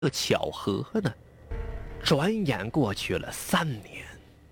个巧合呢，转眼过去了3年。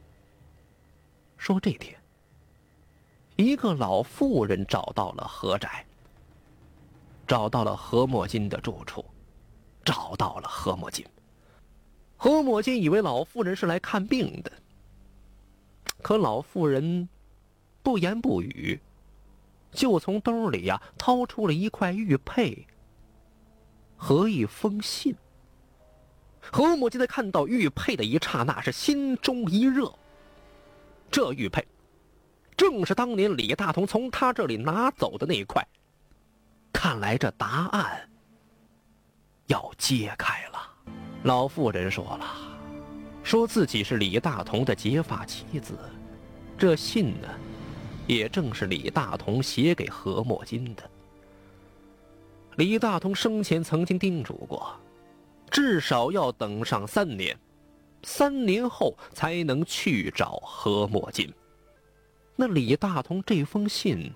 说这天，一个老妇人找到了何宅，找到了何墨金的住处，找到了何墨金。何墨金以为老妇人是来看病的，可老妇人不言不语，就从兜里掏出了一块玉佩和一封信。何墨金在看到玉佩的一刹那是心中一热，这玉佩正是当年李大同从他这里拿走的那块，看来这答案要揭开了。老妇人说了，说自己是李大同的结发妻子，这信呢也正是李大同写给何墨金的。李大同生前曾经叮嘱过，至少要等上3年，3年后才能去找何墨金。那李大同这封信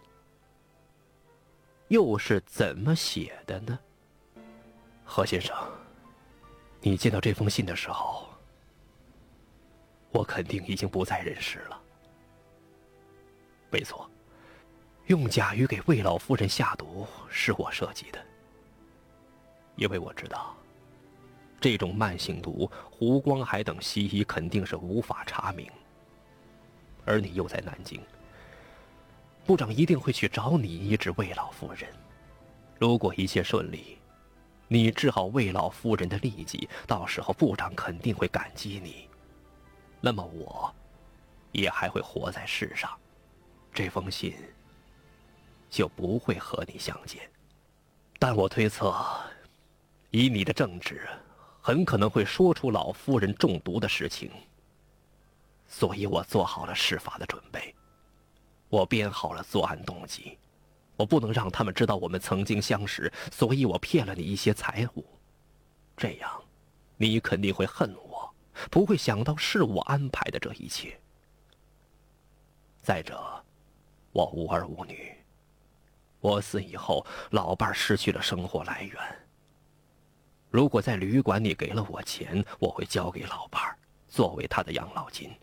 又是怎么写的呢？何先生，你见到这封信的时候，我肯定已经不在人世了。没错，用甲鱼给魏老夫人下毒是我设计的，因为我知道这种慢性毒胡光海等西医肯定是无法查明，而你又在南京，部长一定会去找你医治魏老夫人。如果一切顺利，你治好魏老夫人的痢疾，到时候部长肯定会感激你，那么我也还会活在世上，这封信就不会和你相见。但我推测，以你的正直，很可能会说出老夫人中毒的事情，所以我做好了施法的准备，我编好了作案动机，我不能让他们知道我们曾经相识，所以我骗了你一些财物，这样你肯定会恨我，不会想到是我安排的这一切。再者，我无儿无女，我死以后老伴失去了生活来源，如果在旅馆你给了我钱，我会交给老伴作为他的养老金。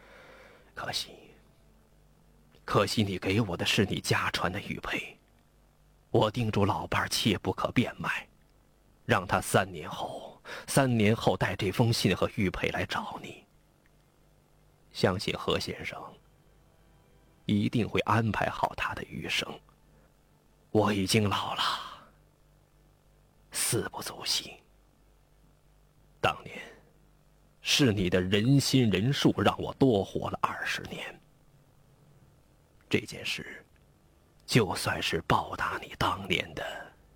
可惜你给我的是你家传的玉佩，我叮嘱老伴切不可变卖，让他3年后带这封信和玉佩来找你。相信何先生一定会安排好他的余生。我已经老了，4不足惜。当年是你的仁心仁术让我多活了20年，这件事就算是报答你当年的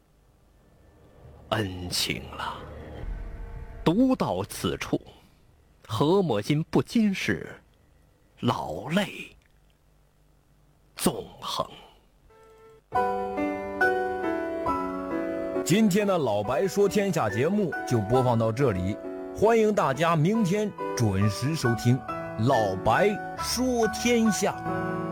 恩情了。读到此处，何墨金不禁是老泪纵横。 今天的老白说天下节目就播放到这里，欢迎大家明天准时收听老白说天下。